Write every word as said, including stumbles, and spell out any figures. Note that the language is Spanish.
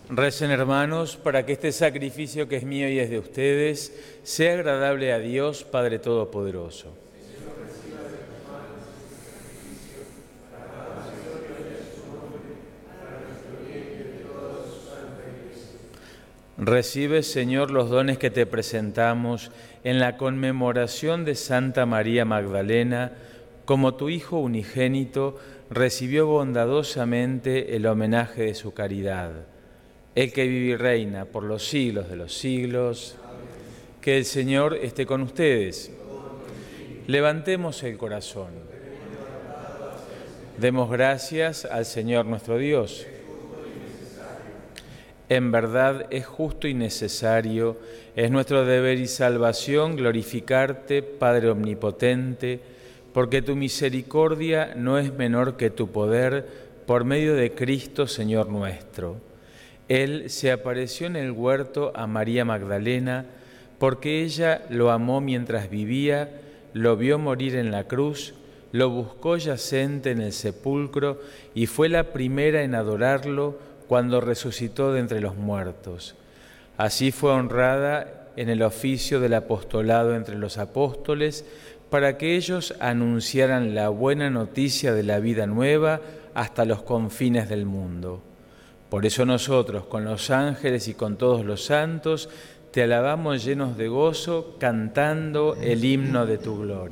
Recen, hermanos, para que este sacrificio que es mío y es de ustedes sea agradable a Dios Padre Todopoderoso. Recibe, Señor, los dones que te presentamos en la conmemoración de Santa María Magdalena, como tu Hijo unigénito recibió bondadosamente el homenaje de su caridad. El que vive y reina por los siglos de los siglos. Que el Señor esté con ustedes. Levantemos el corazón. Demos gracias al Señor nuestro Dios. En verdad es justo y necesario, es nuestro deber y salvación glorificarte, Padre Omnipotente, porque tu misericordia no es menor que tu poder, por medio de Cristo, Señor nuestro. Él se apareció en el huerto a María Magdalena, porque ella lo amó mientras vivía, lo vio morir en la cruz, lo buscó yacente en el sepulcro y fue la primera en adorarlo cuando resucitó de entre los muertos. Así fue honrada en el oficio del apostolado entre los apóstoles, para que ellos anunciaran la buena noticia de la vida nueva hasta los confines del mundo. Por eso nosotros, con los ángeles y con todos los santos, te alabamos llenos de gozo, cantando el himno de tu gloria.